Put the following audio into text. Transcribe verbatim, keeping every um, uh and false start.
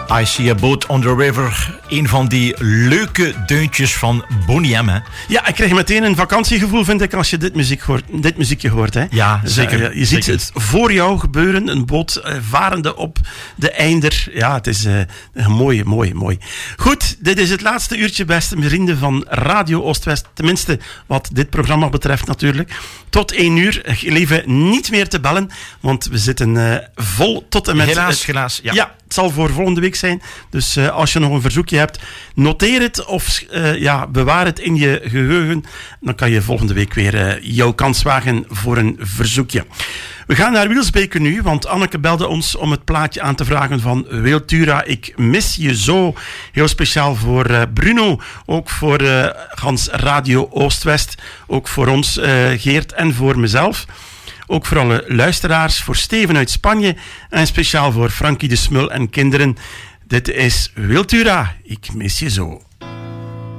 I See a Boat on the River. Een van die leuke deuntjes van Boney M. Hè? Ja, ik krijg meteen een vakantiegevoel, vind ik, als je dit, muziek hoort, dit muziekje hoort. Hè? Ja, zeker. Dus, uh, je ziet zeker. het voor jou gebeuren. Een boot uh, varende op de einder. Ja, het is uh, mooi, mooi, mooi. Goed, dit is het laatste uurtje, beste vrienden van Radio Oost-West. Tenminste, wat dit programma betreft natuurlijk. Tot één uur. Leven niet meer te bellen, want we zitten uh, vol tot en met... Helaas, helaas. Ja. ja. Het zal voor volgende week zijn. Dus uh, als je nog een verzoekje hebt, noteer het of uh, ja, bewaar het in je geheugen. Dan kan je volgende week weer uh, jouw kans wagen voor een verzoekje. We gaan naar Wielsbeke nu, want Anneke belde ons om het plaatje aan te vragen van Wiltura. Ik mis je zo. Heel speciaal voor uh, Bruno, ook voor uh, Gans Radio Oost-West, ook voor ons, uh, Geert, en voor mezelf. Ook voor alle luisteraars, voor Steven uit Spanje en speciaal voor Frankie de Smul en kinderen. Dit is Wiltura, ik mis je zo.